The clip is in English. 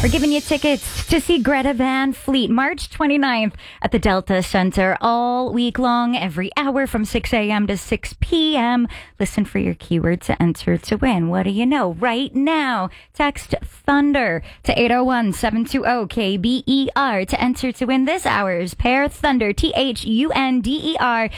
We're giving you tickets to see Greta Van Fleet March 29th at the Delta Center all week long, every hour from 6 a.m. to 6 p.m. Listen for your keyword to enter to win. What do you know? Right now, text Thunder to 801-720-KBER to enter to win this hour's Pair Thunder, THUNDER.